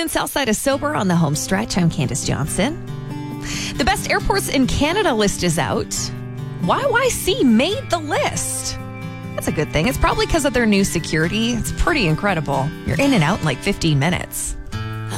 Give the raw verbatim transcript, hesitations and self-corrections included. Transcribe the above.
afternoon, Southside is sober on the home stretch. I'm Candace Johnson. The best airports in Canada list is out. Y Y C made the list. That's a good thing. It's probably because of their new security. It's pretty incredible. You're in and out in like fifteen minutes.